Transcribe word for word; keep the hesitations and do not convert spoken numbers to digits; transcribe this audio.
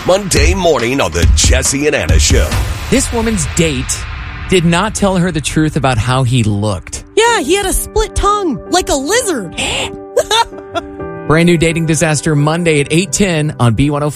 Monday morning on the Jesse and Anna Show. This woman's date did not tell her the truth about how he looked. Yeah, he had a split tongue, like a lizard. Brand new dating disaster Monday at eight ten on B one oh